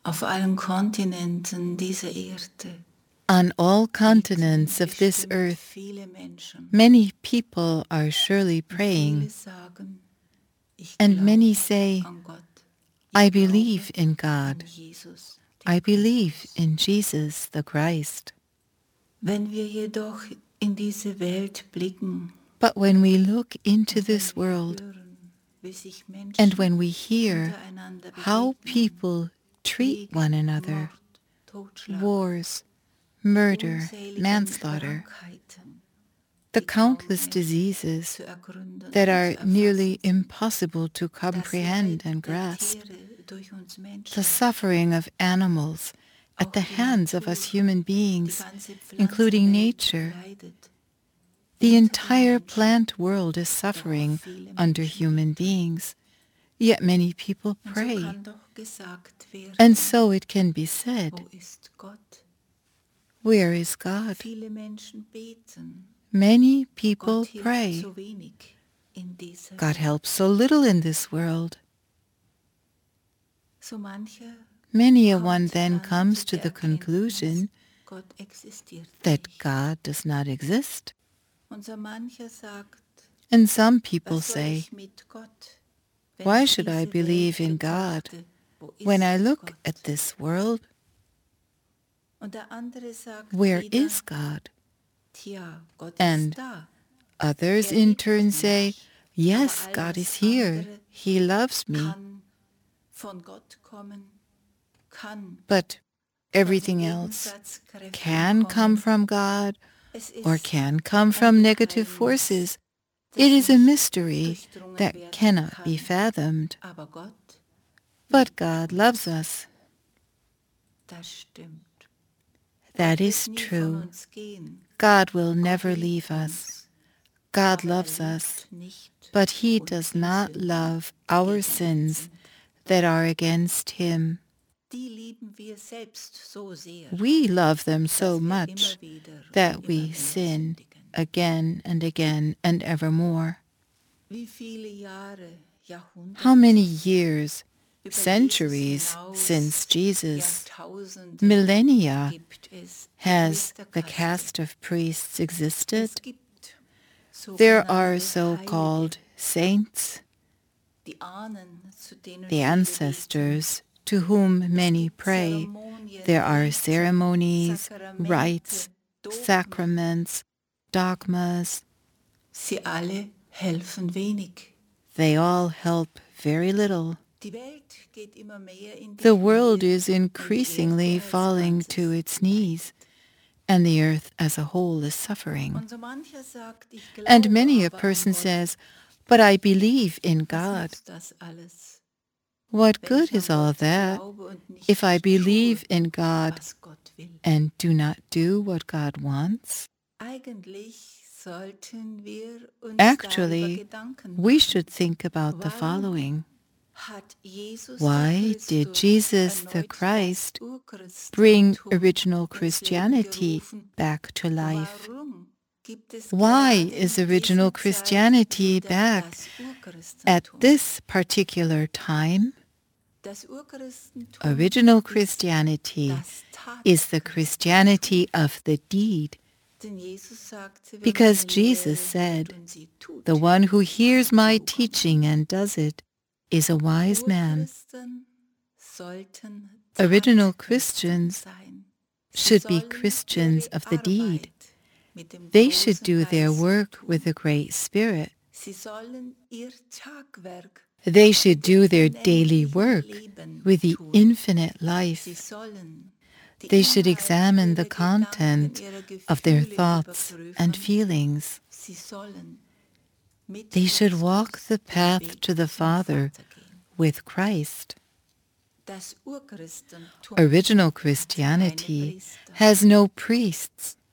auf allen Kontinenten dieser Erde. On all continents of this earth, Viele Menschen. many people are surely Viele praying, sagen, ich and many glaube say, an Gott. I Ich believe glaube in an God. Jesus, I den believe Christus. in Jesus the Christ. Wenn wir jedoch in diese Welt blicken But when we look into und wenn this wir world, hören, wie sich and Menschen when we hear untereinander how begegnen, people treat Krieg, one another, Mord, Totschlag, wars, die murder, unzähligen manslaughter, Krankheiten, the die kaum countless mehr diseases zu ergründen that und are zu nearly erfassen sind, impossible to das comprehend Leid and der grasp, Tiere durch uns the Menschen, suffering of animals at auch the die hands of Natur, us human die beings, ganze including Pflanzenwelt nature. leidet The unter den entire Menschen, plant world is doch suffering viele under Menschen human beten. beings, yet many people Und so pray. kann doch gesagt werden, And so it can be said, wo ist Gott? where is God? Viele Menschen beten, Many doch people Gott hilft pray. so wenig in dieser God Welt. helps so little in this world. So mancher Many a kommt one then dann comes zu to der the Erkenntnis, conclusion Gott existiert that nicht. God does not exist. Und so mancher sagt, And some people was soll say, ich mit Gott, wenn why ich should I diese believe Welt in God betrachte, wo when I ist look Gott? at this world? Und der andere sagt Where wieder, is God? tja, Gott And ist da. others Er in liebt turn mich, say, aber yes, all God das is here. andere He loves me. kann von Gott kommen, kann But von den everything else Gegensatzkräften can come kommen. from God Es or ist can come ein from negative Geheimnis, forces. das It is a nicht mystery durchdrungen that werden cannot be kann. fathomed. Aber Gott But liebt God uns. loves us. Das stimmt. That Gott wird is nie von true. uns gehen. God will Gott never liebt leave us. uns. God Aber er loves us, liebt nicht but He does unsere not Sünden, love die our gegen ihn sins sind. that are against Him. Die lieben wir selbst so sehr, We love them so dass wir much immer wieder that und immer we mehr sin sündigen. again and evermore. Wie viele Jahre, How many Jahrhunderte, years, über Jesus centuries hinaus, since Jesus, Jahrtausende millennia, gibt es has the Priesterkaste. caste of priests existed? Es gibt There are sogenannte so-called Heilige, saints, die Ahnen, zu denen the viele ancestors, to whom beten. Es many gibt pray. Zeremonien, There are Riten, ceremonies, Sakramente, rites, Dogmen. sacraments, dogmas. Sie alle helfen wenig. They all help very little. Die Welt geht immer mehr in die The world Knie is und die increasingly Erde als falling Ganzes to its knees, and the earth as a whole is suffering. Und so mancher sagt, ich And glaube many a aber an person Gott. says, but I believe in Was God. nützt das alles, What wenn good ich an is all Gott that glaube und nicht if I believe tue, in God was Gott will? and do not do what God wants? Eigentlich sollten wir uns Actually, darüber Gedanken we machen. should think about the Warum following. hat Jesus Why der did Christus Jesus the erneut Christ das Urchristentum bring original ins Leben Christianity gerufen? back to life? Warum gibt es Why gerade is in original dieser Zeit Christianity wieder back das at Urchristentum? this particular time? Das Urchristentum Original ist Christianity das is the Tatchristentum. Christianity of the deed, Denn Jesus sagte, wer because meine Lehre Jesus said, hört und sie tut, the one who hears my klug. teaching and does it is a wise man. Urchristen sollten Original Tatchristen Christians sein. Sie should be sollen Christians ihre of the deed. Arbeit mit dem They should großen do their Geist work tun. with a great spirit. Sie sollen ihr Tagwerk They should mit dem do their daily unendlichen work Leben with the tun. infinite Sie life. sollen die They should Inhalte examine the ihrer Gedanken, content ihrer of their Gefühle thoughts and überprüfen. feelings. Sie sollen mit They should walk Christus the den path Weg to the zum Father Vater gehen. with Christ. Das Urchristentum Original hat keine Christianity Priester. has no priests.